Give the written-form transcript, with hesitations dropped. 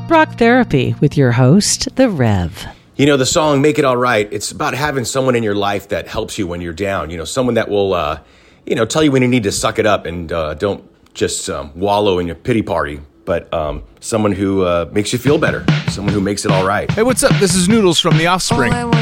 Rock Therapy with your host, The Rev. You know, the song Make It All Right, it's about having someone in your life that helps you when you're down. You know, someone that will, tell you when you need to suck it up and don't just wallow in your pity party, but someone who makes you feel better, someone who makes it all right. Hey, what's up? This is Noodles from The Offspring.